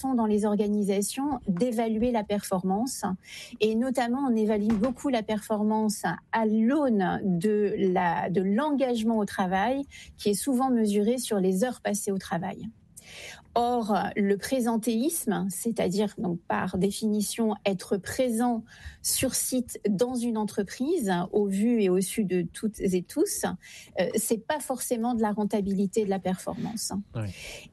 dans les organisations d'évaluer la performance, et notamment on évalue beaucoup la performance à l'aune de l'engagement au travail, qui est souvent mesuré sur les heures passées au travail. Or, le présentéisme, c'est-à-dire donc par définition être présent sur site dans une entreprise, au vu et au su de toutes et tous, c'est pas forcément de la rentabilité de la performance. Oui.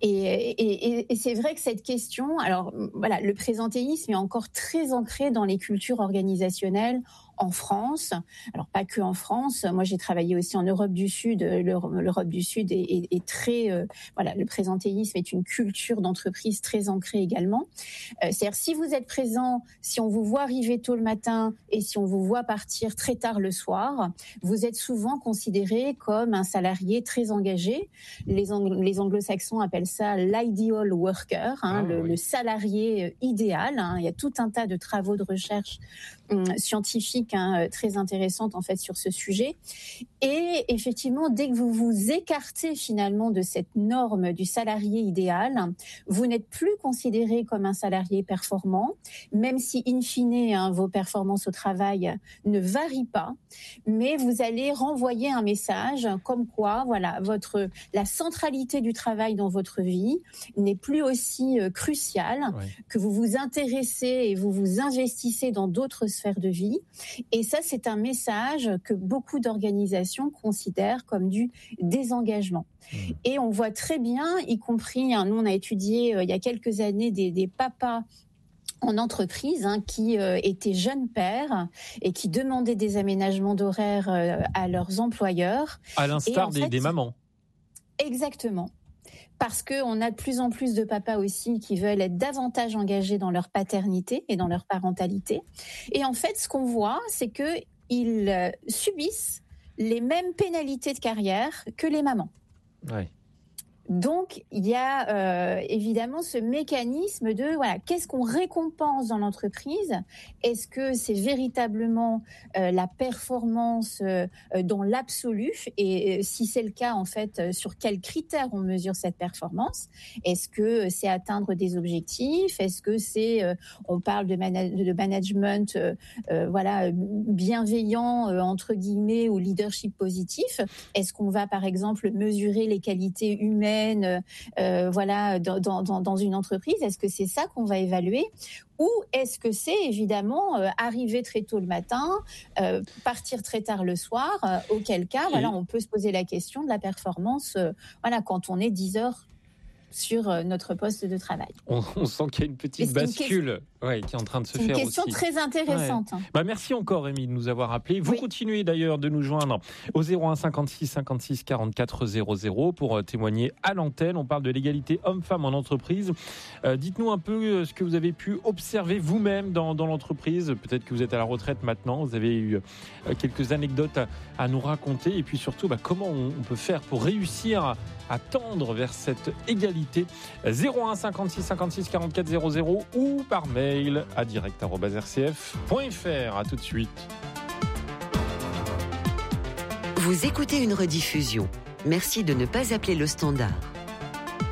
Et c'est vrai que cette question, alors voilà, le présentéisme est encore très ancré dans les cultures organisationnelles en France. Alors pas que en France. Moi, j'ai travaillé aussi en Europe du Sud. L'Europe du Sud est très, voilà, le présentéisme est une culture d'entreprise très ancrée également. C'est-à-dire, si vous êtes présent, si on vous voit arriver tôt le matin et si on vous voit partir très tard le soir, vous êtes souvent considéré comme un salarié très engagé. Les anglo-saxons appellent ça l'ideal worker, le salarié idéal. Il y a tout un tas de travaux de recherche scientifique très intéressante en fait sur ce sujet. Et effectivement, dès que vous vous écartez finalement de cette norme du salarié idéal, vous n'êtes plus considéré comme un salarié performant, même si in fine vos performances au travail ne varient pas, mais vous allez renvoyer un message comme quoi voilà, la centralité du travail dans votre vie n'est plus aussi cruciale, que vous vous intéressez et vous vous investissez dans d'autres sphères de vie. Et ça, c'est un message que beaucoup d'organisations considèrent comme du désengagement. Et on voit très bien, y compris, nous on a étudié il y a quelques années des papas en entreprise qui étaient jeunes pères et qui demandaient des aménagements d'horaires à leurs employeurs. À l'instar des mamans. Exactement. Parce qu'on a de plus en plus de papas aussi qui veulent être davantage engagés dans leur paternité et dans leur parentalité. Et en fait, ce qu'on voit, c'est qu'ils subissent les mêmes pénalités de carrière que les mamans. Ouais. Donc, il y a évidemment ce mécanisme de voilà, qu'est-ce qu'on récompense dans l'entreprise ? Est-ce que c'est véritablement la performance dans l'absolu ? Et si c'est le cas, en fait, sur quels critères on mesure cette performance ? Est-ce que c'est atteindre des objectifs ? Est-ce que c'est on parle de management voilà bienveillant entre guillemets ou leadership positif ? Est-ce qu'on va par exemple mesurer les qualités humaines voilà, dans une entreprise? Est-ce que c'est ça qu'on va évaluer? Ou est-ce que c'est évidemment arriver très tôt le matin, partir très tard le soir, auquel cas, voilà, on peut se poser la question de la performance voilà, quand on est 10 heures sur notre poste de travail. On sent qu'il y a une petite bascule qui est en train de se faire aussi. C'est une question très intéressante. Ouais. Merci encore, Rémi, de nous avoir appelés. Vous continuez d'ailleurs de nous joindre au 01 56 56 44 00 pour témoigner à l'antenne. On parle de l'égalité homme-femme en entreprise. Dites-nous un peu ce que vous avez pu observer vous-même dans l'entreprise. Peut-être que vous êtes à la retraite maintenant. Vous avez eu quelques anecdotes à nous raconter. Et puis surtout, comment on peut faire pour réussir à tendre vers cette égalité. 01 56 56 44 00 ou par mail à direct@rcf.fr. À tout de suite. Vous écoutez une rediffusion. Merci de ne pas appeler le standard.